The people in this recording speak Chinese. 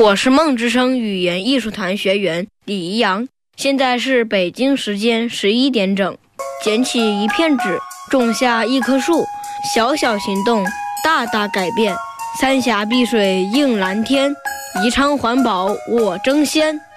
我是梦之声语言艺术团学员李怡阳，现在是北京时间11点整。捡起一片纸，种下一棵树，小小行动，大大改变。三峡碧水映蓝天，宜昌环保我争先。